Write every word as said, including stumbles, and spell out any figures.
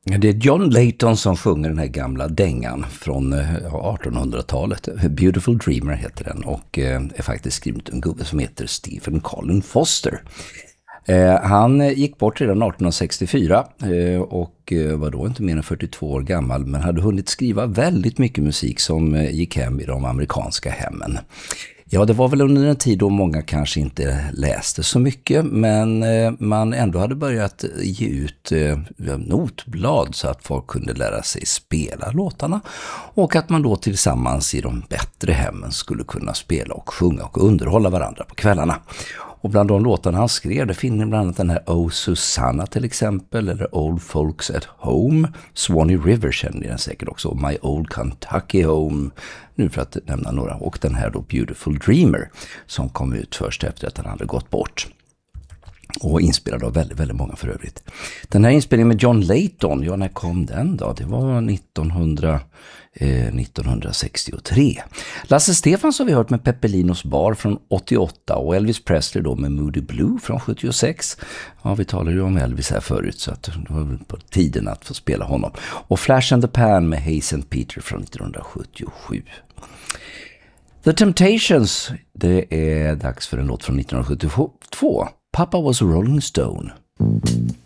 Det är John Layton som sjunger den här gamla dängan från artonhundratalet. Beautiful Dreamer heter den och är faktiskt skriven en gubbe som heter Stephen Colin Foster. Han gick bort redan arton sextiofyra och var då inte mer än fyrtiotvå år gammal, men hade hunnit skriva väldigt mycket musik som gick hem i de amerikanska hemmen. Ja, det var väl under en tid då många kanske inte läste så mycket, men man ändå hade börjat ge ut notblad så att folk kunde lära sig spela låtarna och att man då tillsammans i de bättre hemmen skulle kunna spela och sjunga och underhålla varandra på kvällarna. Och bland de låtarna han skrev, det finner bland annat den här Oh Susanna till exempel, eller Old Folks at Home, Swanee River känner ni den säkert också, My Old Kentucky Home, nu för att nämna några, och den här då Beautiful Dreamer som kom ut först efter att han hade gått bort. Och inspelad av väldigt, väldigt många för övrigt. Den här inspelningen med John Layton, ja när kom den då? Det var nittonhundra, eh, nittonhundrasextiotre. Lasse Stefans har vi hört med Peppelinos Bar från åttioåtta och Elvis Presley då med Moody Blue från sjuttiosex. Ja, vi talade ju om Elvis här förut så att det var på tiden att få spela honom. Och Flash and the Pan med Hayes and Peter från nittonhundrasjuttiosju. The Temptations, det är dags för en låt från nittonhundrasjuttiotvå. Papa was a Rolling Stone.